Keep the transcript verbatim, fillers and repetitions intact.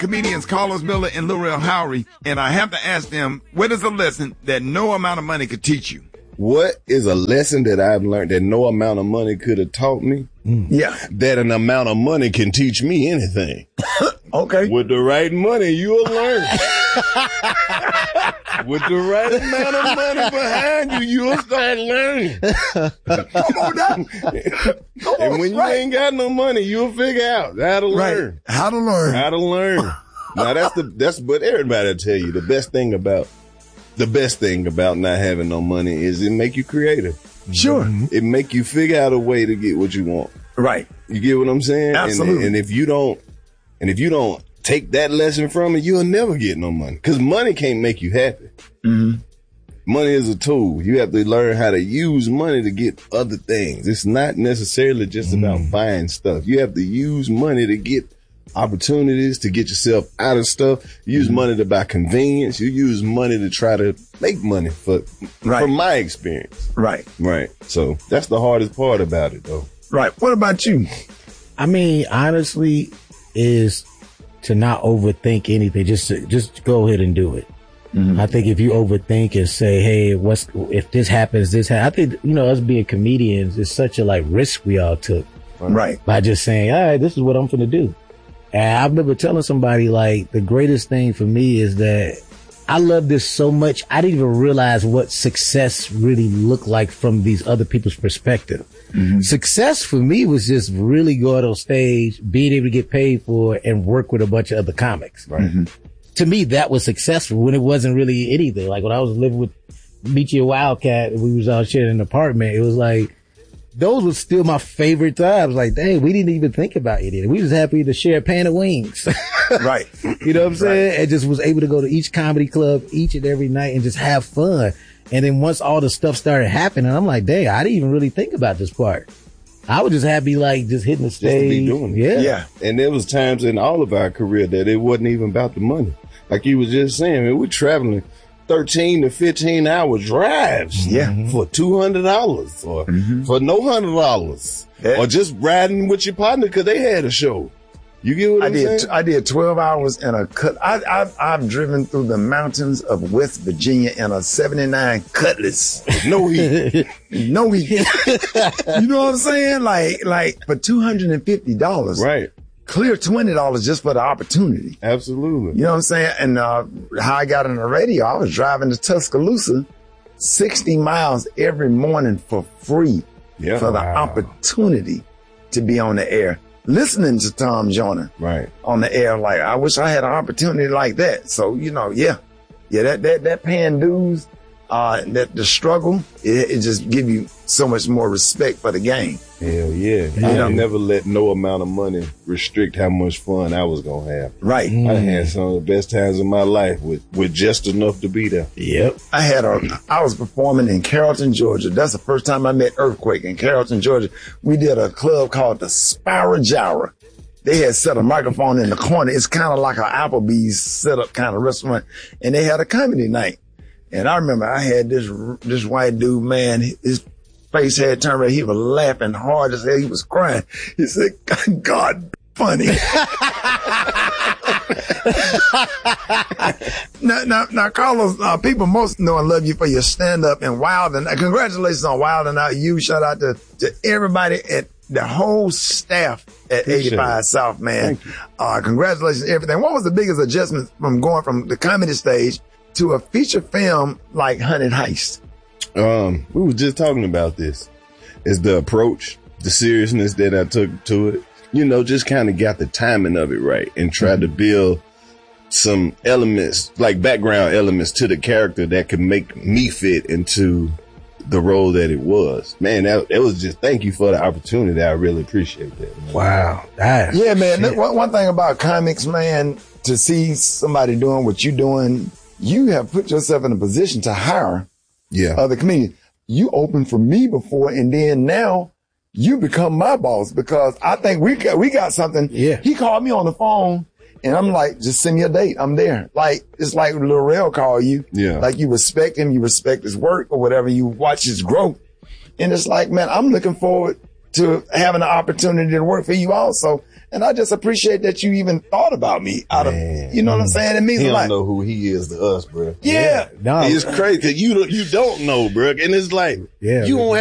comedians Carlos Miller and Lorel Howery, and I have to ask them, what is a lesson that no amount of money could teach you? What is a lesson that I've learned that no amount of money could have taught me? Mm. Yeah. That an amount of money can teach me anything. Okay. With the right money, you'll learn. With the right amount of money behind you, you'll start learning. Come on now. Come and on, when you right. ain't got no money, you'll figure out how to Right. learn. How to learn. How to learn. Now that's the, that's what everybody will tell you. The best thing about, the best thing about not having no money is it make you creative. Sure. It make you figure out a way to get what you want. Right. You get what I'm saying? Absolutely. And, and if you don't, and if you don't take that lesson from it, you'll never get no money. Cause money can't make you happy. Mm-hmm. Money is a tool. You have to learn how to use money to get other things. It's not necessarily just Mm. about buying stuff. You have to use money to get opportunities, to get yourself out of stuff. You use Mm-hmm. money to buy convenience. You use money to try to make money for, Right. from my experience. Right. Right. So that's the hardest part about it though. Right. What about you? I mean, honestly, is to not overthink anything. Just to, just go ahead and do it. Mm-hmm. I think if you overthink and say, "Hey, what's if this happens? This ha-, I think you know us being comedians is such a like risk we all took, Right. by just saying, "All right, this is what I'm finna do." And I remember telling somebody like the greatest thing for me is that I love this so much. I didn't even realize what success really looked like from these other people's perspective. Mm-hmm. Success for me was just really going on stage, being able to get paid for it, and work with a bunch of other comics. Right. Mm-hmm. To me, that was successful when it wasn't really anything. Like when I was living with Michi Wildcat and we was out sharing an apartment, it was like, those were still my favorite times. Like, dang, we didn't even think about it. We was happy to share a pan of wings. Right. You know what I'm saying? Right. And just was able to go to each comedy club each and every night and just have fun. And then once all the stuff started happening, I'm like, dang, I didn't even really think about this part. I was just happy, like, just hitting the Just to stage. be doing it. Yeah. Yeah. And there was times in all of our career that it wasn't even about the money. Like you was just saying, man, we're traveling thirteen to fifteen hour drives. Yeah. For two hundred dollars or Mm-hmm. for no one hundred dollars. Yeah. Or just riding with your partner because they had a show. You get what I I'm did. saying? I did twelve hours in a cut. I, I've, I've driven through the mountains of West Virginia in a seventy-nine Cutlass. No heat. No heat. You know what I'm saying? Like, like for two hundred and fifty dollars, Right. clear twenty dollars just for the opportunity. Absolutely. You know what I'm saying? And uh, how I got on the radio, I was driving to Tuscaloosa, sixty miles every morning for free Yeah. for the Wow. opportunity to be on the air, listening to Tom Joyner Right. on the air. Like, I wish I had an opportunity like that. So, you know, yeah, yeah, that, that, that paying dues, uh, that the struggle, it, it just give you so much more respect for the game. Hell yeah. I Yeah. never let no amount of money restrict how much fun I was going to have. Right. I had some of the best times of my life with, with just enough to be there. Yep. I had a, I was performing in Carrollton, Georgia. That's the first time I met Earthquake in Carrollton, Georgia. We did a club called the Spira Gyra. They had set a microphone in the corner. It's kind of like an Applebee's setup kind of restaurant. And they had a comedy night. And I remember I had this, this white dude, man, his face had turned red. He was laughing hard as hell. He was crying. He said, God, funny. now, now, now, Carlos, uh, people most know and love you for your stand-up and Wild and uh, congratulations on Wild and Out You. Shout out to, to everybody at the whole staff at Appreciate eighty-five it. South, man. Thank you. Uh, congratulations on everything. What was the biggest adjustment from going from the comedy stage to a feature film like Hunted Heist? Um, we were just talking about this. It's the approach, the seriousness that I took to it. You know, just kind of got the timing of it right and tried to build some elements, like background elements to the character that could make me fit into the role that it was. Man, that, that was just, thank you for the opportunity. I really appreciate that, man. Wow. That, Yeah, man. shit. One, one thing about comics, man, to see somebody doing what you're doing, you have put yourself in a position to hire Yeah. other comedians. You opened for me before, and then now you become my boss because I think we got, we got something. Yeah. He called me on the phone, and I'm like, just send me a date. I'm there. Like, it's like Lorel called you. Yeah. Like you respect him, you respect his work or whatever. You watch his growth. And it's like, man, I'm looking forward to having the opportunity to work for you also. And I just appreciate that you even thought about me out Man. of, you know what I'm saying? It means He a don't lot. know who he is to us, bro. Yeah. No, It's crazy 'cause you don't, you don't know, bro. And it's like, Yeah, you don't